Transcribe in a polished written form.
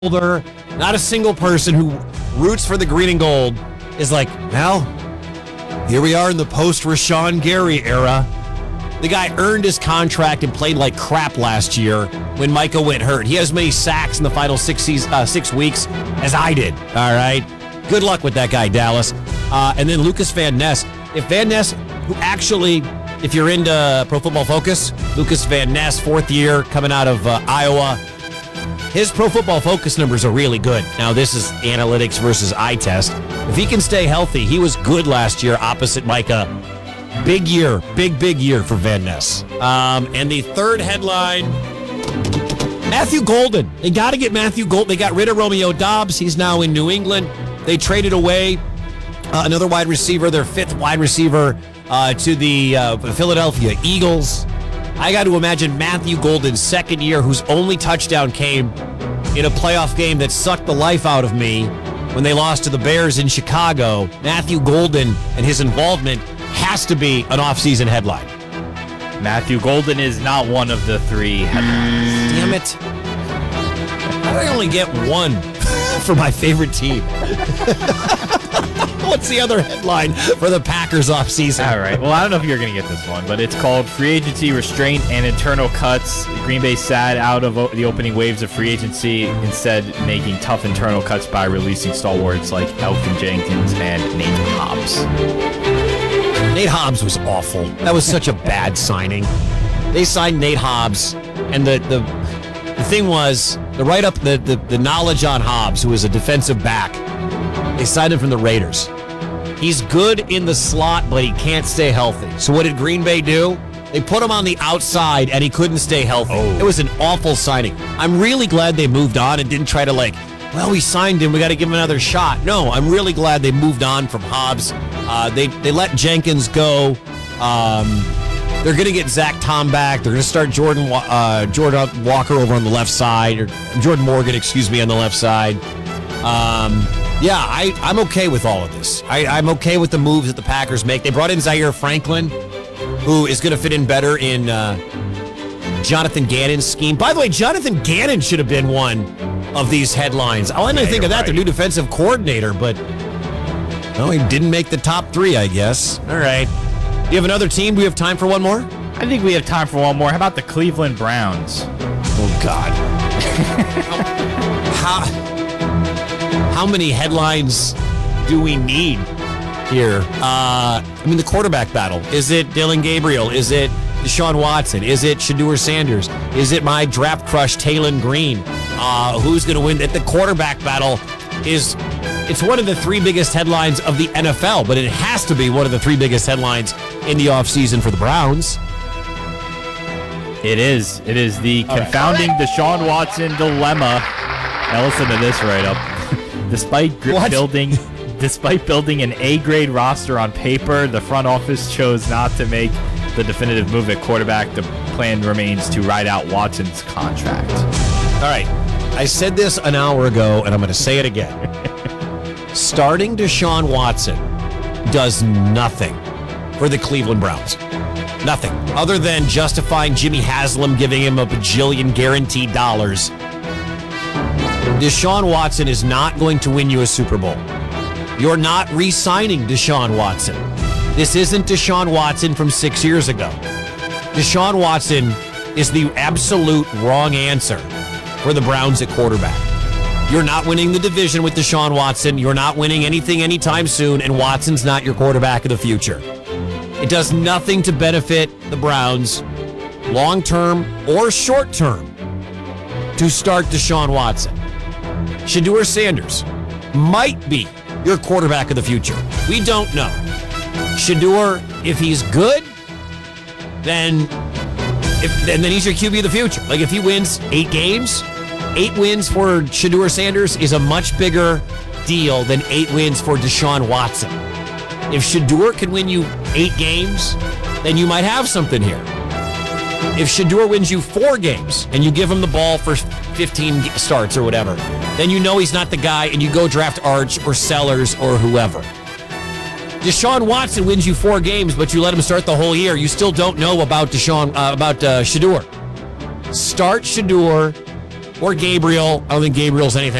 older, not a single person who roots for the green and gold is like, well, here we are in the post-Rashawn Gary era. The guy earned his contract and played like crap last year when Micah went hurt. He has as many sacks in the final 6 weeks as I did, all right? Good luck with that guy, Dallas. And then Lucas Van Ness. If Van Ness, who actually, if you're into Pro Football Focus, Lucas Van Ness, fourth year, coming out of Iowa, his Pro Football Focus numbers are really good. Now, this is analytics versus eye test. If he can stay healthy, he was good last year opposite Micah. Big year, big year for Van Ness. And the third headline, Matthew Golden. They got to get Matthew Golden. They got rid of Romeo Doubs. He's now in New England. They traded away another wide receiver, their fifth wide receiver, to the Philadelphia Eagles. I got to imagine Matthew Golden's second year, whose only touchdown came in a playoff game that sucked the life out of me when they lost to the Bears in Chicago. Matthew Golden and his involvement has to be an offseason headline. Matthew Golden is not one of the three headlines. Damn it. How do I only get one for my favorite team? What's the other headline for the Packers offseason? All right. Well, I don't know if you're going to get this one, but it's called Free Agency Restraint and Internal Cuts. Green Bay sat out of the opening waves of free agency, instead making tough internal cuts by releasing stalwarts like Elgton Jenkins and Nate Hobbs. Nate Hobbs was awful. That was such a bad signing. They signed Nate Hobbs, and the thing was, the write-up, the knowledge on Hobbs, who was a defensive back, they signed him from the Raiders. He's good in the slot, but he can't stay healthy. So what did Green Bay do? They put him on the outside, and he couldn't stay healthy. It was an awful signing. I'm really glad they moved on and didn't try to we signed him, we got to give him another shot. No, I'm really glad they moved on from Hobbs. They let Jenkins go. They're going to get Zach Tom back. They're going to start Jordan Walker over on the left side, or Jordan Morgan, on the left side. I'm okay with all of this. I'm okay with the moves that the Packers make. They brought in Zaire Franklin, who is going to fit in better in Jonathan Gannon's scheme. By the way, Jonathan Gannon should have been one of these headlines. I didn't think of that, their new defensive coordinator, but he didn't make the top three, I guess. All right. Do you have another team? Do we have time for one more? I think we have time for one more. How about the Cleveland Browns? Oh, God. How many headlines do we need here? The quarterback battle. Is it Dylan Gabriel? Is it Deshaun Watson? Is it Shedeur Sanders? Is it my draft crush, Taylon Green? Who's going to win? The quarterback battle it's one of the three biggest headlines of the NFL, but it has to be one of the three biggest headlines in the offseason for the Browns. It is. It is the confounding Deshaun Watson dilemma. Now listen to this write-up. Despite building an A-grade roster on paper, the front office chose not to make the definitive move at quarterback. The plan remains to ride out Watson's contract. All right. I said this an hour ago, and I'm going to say it again. Starting Deshaun Watson does nothing for the Cleveland Browns. Nothing. Other than justifying Jimmy Haslam giving him a bajillion guaranteed dollars. Deshaun Watson is not going to win you a Super Bowl. You're not re-signing Deshaun Watson. This isn't Deshaun Watson from 6 years ago. Deshaun Watson is the absolute wrong answer for the Browns at quarterback. You're not winning the division with Deshaun Watson. You're not winning anything anytime soon, and Watson's not your quarterback of the future. It does nothing to benefit the Browns, long-term or short-term, to start Deshaun Watson. Shedeur Sanders might be your quarterback of the future. We don't know. Shedeur, if he's good, then he's your QB of the future. If he wins 8 games, 8 wins for Shedeur Sanders is a much bigger deal than 8 wins for Deshaun Watson. If Shedeur can win you 8 games, then you might have something here. If Shedeur wins you 4 games and you give him the ball for 15 starts or whatever, then you know he's not the guy, and you go draft Arch or Sellers or whoever. Deshaun Watson wins you 4 games, but you let him start the whole year. You still don't know about Shedeur. Start Shedeur or Gabriel. I don't think Gabriel's anything.